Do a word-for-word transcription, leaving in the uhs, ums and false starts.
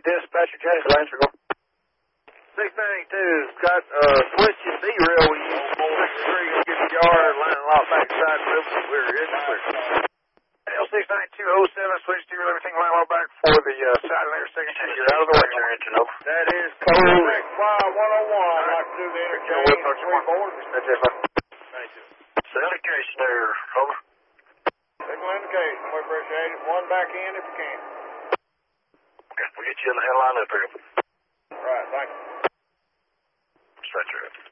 Dispatcher, James Lancer, go. six ninety-two, got uh, switch your C-rail when you three gonna get the yard, line and lock back side of the river. Clear, it's clear. L six ninety-two oh seven, switch to everything line lock back for the uh, side layer second. You're out of the way. Your engine over. That is code X Y one oh one. I'd like to do the interchange three board. That's it, sir. Thank you. The indication there, over. Signal indication, we appreciate it. One back in if you can. Okay, we'll get you in the headline up here. All right, thank you. Stretcher.